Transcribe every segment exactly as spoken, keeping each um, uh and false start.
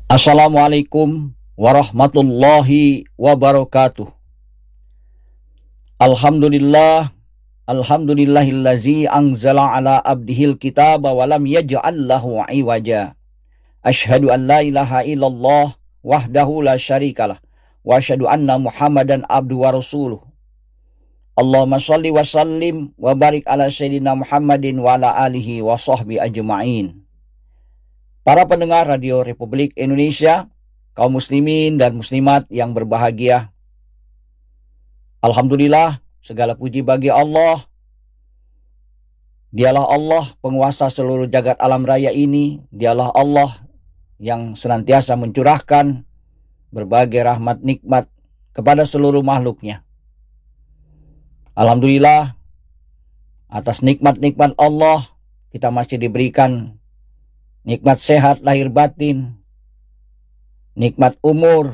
Assalamualaikum warahmatullahi wabarakatuh. Alhamdulillah, alhamdulillahillazi anzala ala abdihil kitaba wa lam yaj'al lahu iwaja. Asyhadu an la ilaha illallah wahdahu la syarikalah wa asyhadu anna Muhammadan abduhu wa rasuluh. Allahumma shalli wa sallim wa barik ala sayyidina Muhammadin wa ala alihi wa sahbihi ajma'in. Para pendengar Radio Republik Indonesia, kaum muslimin dan muslimat yang berbahagia, alhamdulillah, segala puji bagi Allah. Dialah Allah penguasa seluruh jagat alam raya ini. Dialah Allah yang senantiasa mencurahkan berbagai rahmat nikmat kepada seluruh makhluknya. Alhamdulillah, atas nikmat-nikmat Allah kita masih diberikan nikmat sehat lahir batin, nikmat umur,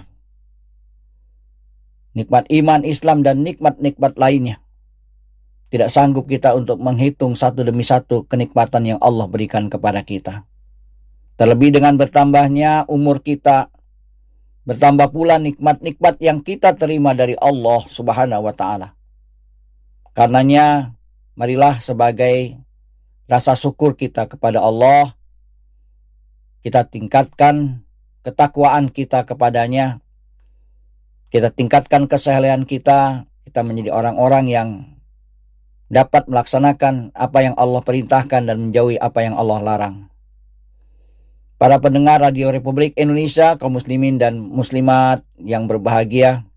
nikmat iman Islam, dan nikmat-nikmat lainnya. Tidak sanggup kita untuk menghitung satu demi satu kenikmatan yang Allah berikan kepada kita. Terlebih dengan bertambahnya umur kita, bertambah pula nikmat-nikmat yang kita terima dari Allah Subhanahu wa Ta'ala. Karenanya, marilah sebagai rasa syukur kita kepada Allah, kita tingkatkan ketakwaan kita kepadanya. Kita tingkatkan kesalehan kita. Kita menjadi orang-orang yang dapat melaksanakan apa yang Allah perintahkan dan menjauhi apa yang Allah larang. Para pendengar Radio Republik Indonesia, kaum muslimin dan muslimat yang berbahagia,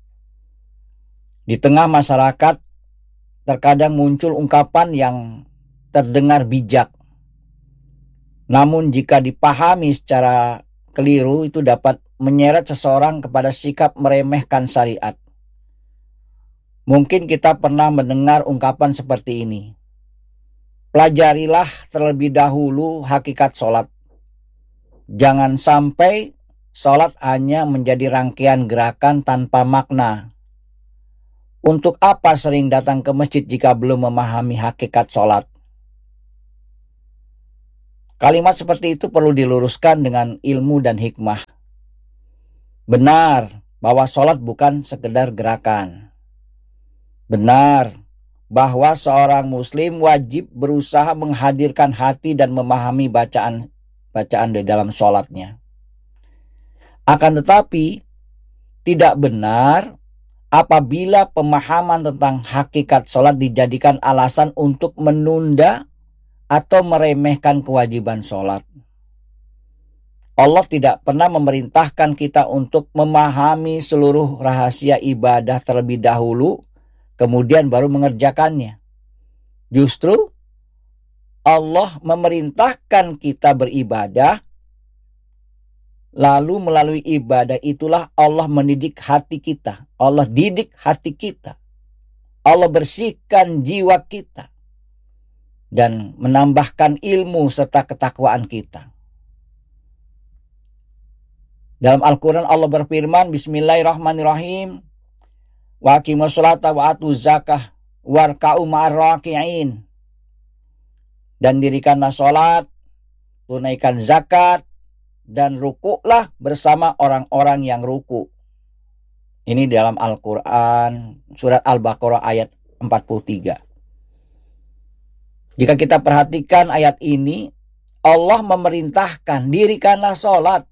di tengah masyarakat terkadang muncul ungkapan yang terdengar bijak, namun jika dipahami secara keliru itu dapat menyeret seseorang kepada sikap meremehkan syariat. Mungkin kita pernah mendengar ungkapan seperti ini. Pelajarilah terlebih dahulu hakikat sholat. Jangan sampai sholat hanya menjadi rangkaian gerakan tanpa makna. Untuk apa sering datang ke masjid jika belum memahami hakikat sholat? Kalimat seperti itu perlu diluruskan dengan ilmu dan hikmah. Benar bahwa sholat bukan sekedar gerakan. Benar bahwa seorang muslim wajib berusaha menghadirkan hati dan memahami bacaan bacaan di dalam sholatnya. Akan tetapi, tidak benar apabila pemahaman tentang hakikat sholat dijadikan alasan untuk menunda atau meremehkan kewajiban sholat. Allah tidak pernah memerintahkan kita untuk memahami seluruh rahasia ibadah terlebih dahulu, kemudian baru mengerjakannya. Justru Allah memerintahkan kita beribadah, lalu melalui ibadah itulah Allah mendidik hati kita. Allah didik hati kita. Allah bersihkan jiwa kita dan menambahkan ilmu serta ketakwaan kita. Dalam Al-Quran Allah berfirman, Bismillahirrahmanirrahim, wa aqimus sholata wa atuz zakah warka'u ma'ar raki'in. Dan dirikanlah sholat, tunaikan zakat, dan rukuklah bersama orang-orang yang ruku. Ini dalam Al-Quran surat Al-Baqarah ayat empat puluh tiga. Jika kita perhatikan ayat ini, Allah memerintahkan dirikanlah sholat.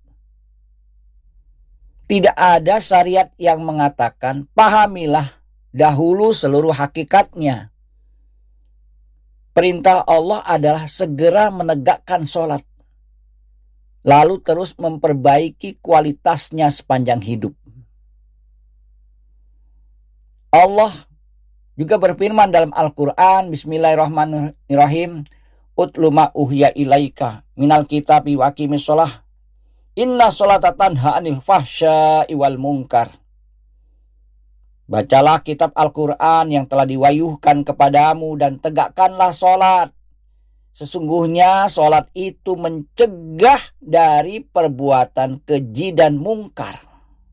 Tidak ada syariat yang mengatakan pahamilah dahulu seluruh hakikatnya. Perintah Allah adalah segera menegakkan sholat, lalu terus memperbaiki kualitasnya sepanjang hidup. Allah juga berfirman dalam Al-Quran, Bismillahirrahmanirrahim, Utlu ma uhiya ilaika minal kitabi wa aqimis sholah. Inna sholata tanha anil fahsya'i wal munkar. Bacalah kitab Al-Quran yang telah diwahyukan kepadamu dan tegakkanlah sholat. Sesungguhnya sholat itu mencegah dari perbuatan keji dan mungkar.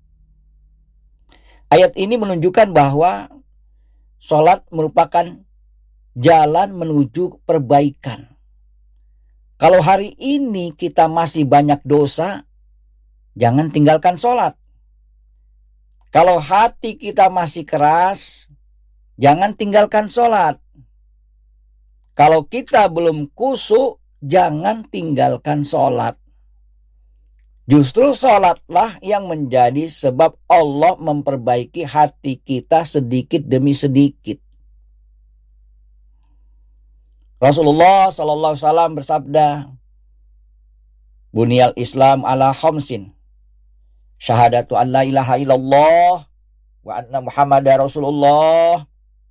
Ayat ini menunjukkan bahwa sholat merupakan jalan menuju perbaikan. Kalau hari ini kita masih banyak dosa, jangan tinggalkan sholat. Kalau hati kita masih keras, jangan tinggalkan sholat. Kalau kita belum khusyuk, jangan tinggalkan sholat. Justru sholatlah yang menjadi sebab Allah memperbaiki hati kita sedikit demi sedikit. Rasulullah sallallahu alaihi wasallam bersabda, Bunyal Islam ala khamsin. Syahadatu an la ilaha illallah wa anna Muhammadar Rasulullah.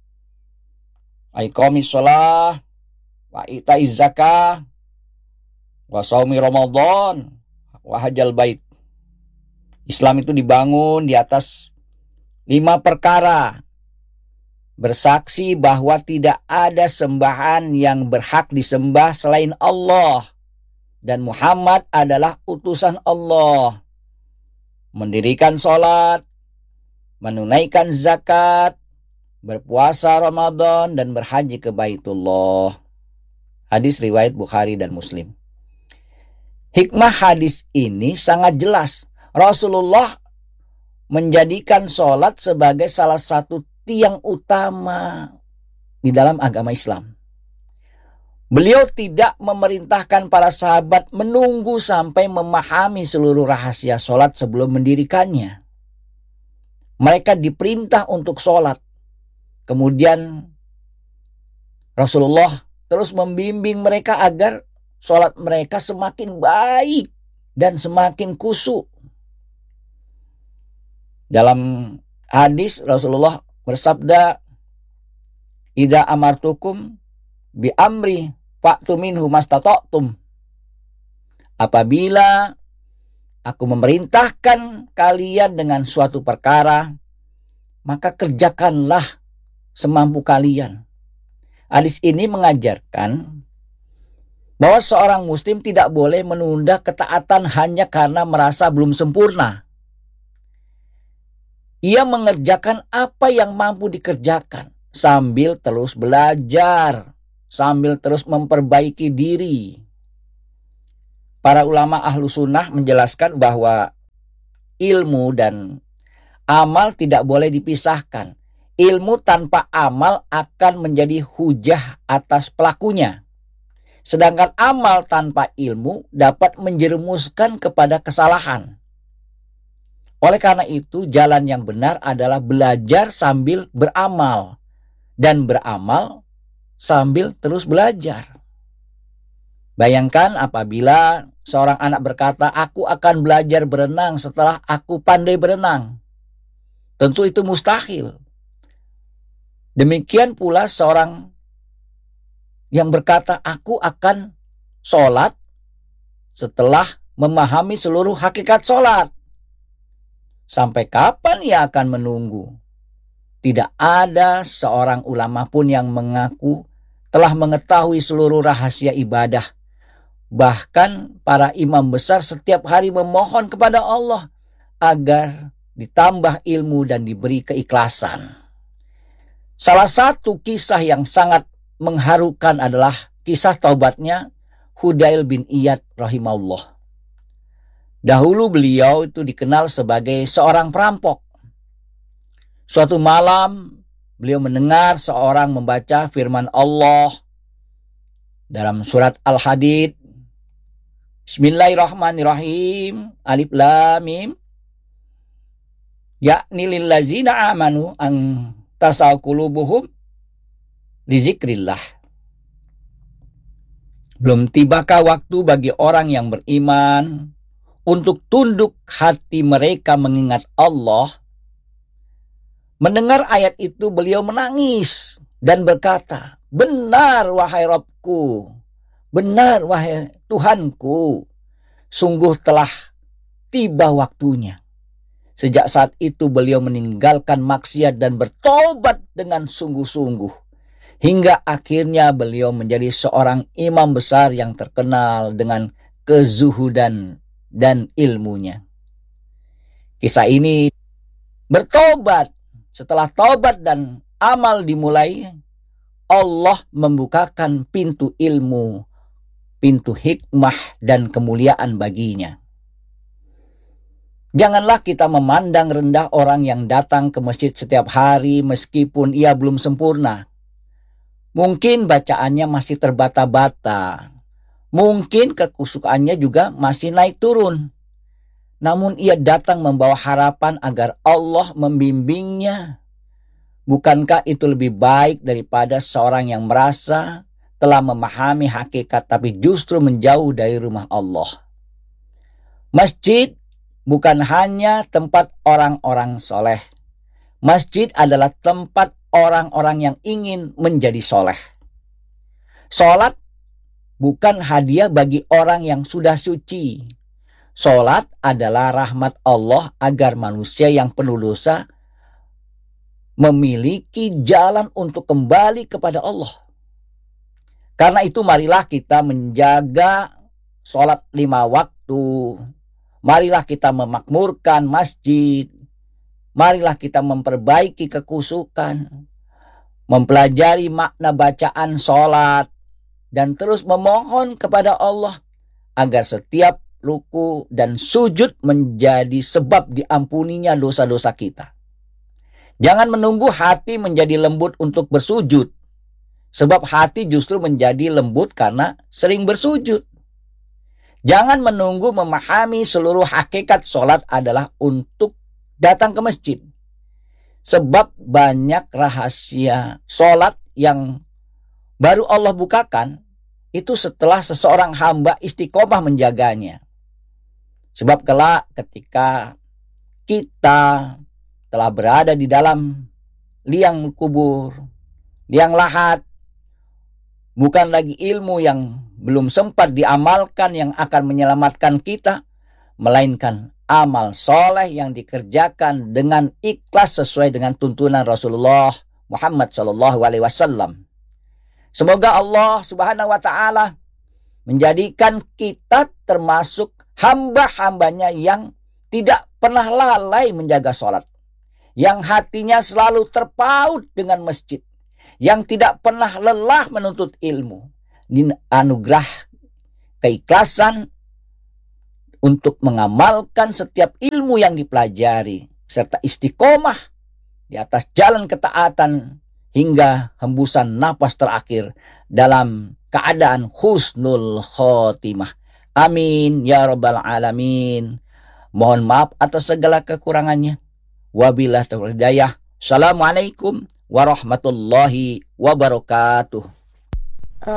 Iqamis shalah wa itaiz zakah wa shaumi Ramadan wa hajjal bait. Islam itu dibangun di atas lima perkara. Bersaksi bahwa tidak ada sembahan yang berhak disembah selain Allah, dan Muhammad adalah utusan Allah. Mendirikan sholat, menunaikan zakat, berpuasa Ramadan, dan berhaji ke Baitullah. Hadis riwayat Bukhari dan Muslim. Hikmah hadis ini sangat jelas. Rasulullah menjadikan sholat sebagai salah satu tiang utama di dalam agama Islam. Beliau tidak memerintahkan para sahabat menunggu sampai memahami seluruh rahasia sholat sebelum mendirikannya. Mereka diperintah untuk sholat. Kemudian Rasulullah terus membimbing mereka agar sholat mereka semakin baik dan semakin khusyuk. Dalam hadis Rasulullah bersabda, "Idza amartukum bi amri fa'tu minhu mastata'tum." Apabila aku memerintahkan kalian dengan suatu perkara, maka kerjakanlah semampu kalian. Hadis ini mengajarkan bahwa seorang muslim tidak boleh menunda ketaatan hanya karena merasa belum sempurna. Ia mengerjakan apa yang mampu dikerjakan sambil terus belajar, sambil terus memperbaiki diri. Para ulama ahlu sunnah menjelaskan bahwa ilmu dan amal tidak boleh dipisahkan. Ilmu tanpa amal akan menjadi hujah atas pelakunya. Sedangkan amal tanpa ilmu dapat menjerumuskan kepada kesalahan. Oleh karena itu, jalan yang benar adalah belajar sambil beramal. Dan beramal sambil terus belajar. Bayangkan apabila seorang anak berkata, "Aku akan belajar berenang setelah aku pandai berenang." Tentu itu mustahil. Demikian pula seorang yang berkata, "Aku akan sholat setelah memahami seluruh hakikat sholat." Sampai kapan ia akan menunggu? Tidak ada seorang ulama pun yang mengaku telah mengetahui seluruh rahasia ibadah. Bahkan para imam besar setiap hari memohon kepada Allah agar ditambah ilmu dan diberi keikhlasan. Salah satu kisah yang sangat mengharukan adalah kisah taubatnya Hudail bin Iyad rahimahullah. Dahulu beliau itu dikenal sebagai seorang perampok. Suatu malam beliau mendengar seorang membaca firman Allah dalam surat Al-Hadid. Bismillahirrahmanirrahim. Alif lam mim. Ya'ni lillazina amanu an tasau qulubuhum li zikrillah. Belum tibakah waktu bagi orang yang beriman untuk tunduk hati mereka mengingat Allah? Mendengar ayat itu beliau menangis dan berkata, "Benar wahai Rabbku, benar wahai Tuhanku, sungguh telah tiba waktunya." Sejak saat itu beliau meninggalkan maksiat dan bertobat dengan sungguh-sungguh. Hingga akhirnya beliau menjadi seorang imam besar yang terkenal dengan kezuhudan dan ilmunya. Kisah ini bertobat. Setelah tobat dan amal dimulai, Allah membukakan pintu ilmu, pintu hikmah dan kemuliaan baginya. Janganlah kita memandang rendah orang yang datang ke masjid setiap hari meskipun ia belum sempurna. Mungkin bacaannya masih terbata-bata. Mungkin kekusukannya juga masih naik turun. Namun ia datang membawa harapan agar Allah membimbingnya. Bukankah itu lebih baik daripada seorang yang merasa telah memahami hakikat tapi justru menjauh dari rumah Allah? Masjid bukan hanya tempat orang-orang soleh. Masjid adalah tempat orang-orang yang ingin menjadi soleh. Sholat bukan hadiah bagi orang yang sudah suci. Sholat adalah rahmat Allah agar manusia yang penuh dosa memiliki jalan untuk kembali kepada Allah. Karena itu marilah kita menjaga sholat lima waktu. Marilah kita memakmurkan masjid. Marilah kita memperbaiki kekusukan. Mempelajari makna bacaan sholat. Dan terus memohon kepada Allah agar setiap ruku dan sujud menjadi sebab diampuninya dosa-dosa kita. Jangan menunggu hati menjadi lembut untuk bersujud. Sebab hati justru menjadi lembut karena sering bersujud. Jangan menunggu memahami seluruh hakikat sholat adalah untuk datang ke masjid. Sebab banyak rahasia sholat yang baru Allah bukakan itu setelah seseorang hamba istiqomah menjaganya. Sebab kelak ketika kita telah berada di dalam liang kubur, liang lahat, bukan lagi ilmu yang belum sempat diamalkan yang akan menyelamatkan kita, melainkan amal soleh yang dikerjakan dengan ikhlas sesuai dengan tuntunan Rasulullah Muhammad Shallallahu Alaihi Wasallam. Semoga Allah Subhanahu Wa Taala menjadikan kita termasuk hamba-hambanya yang tidak pernah lalai menjaga sholat, yang hatinya selalu terpaut dengan masjid, yang tidak pernah lelah menuntut ilmu, anugerah keikhlasan untuk mengamalkan setiap ilmu yang dipelajari, serta istiqomah di atas jalan ketaatan hingga hembusan napas terakhir dalam keadaan husnul khotimah. Amin ya rabbal alamin. Mohon maaf atas segala kekurangannya. Wabillahi taufiq wal hidayah. Assalamualaikum warahmatullahi wabarakatuh.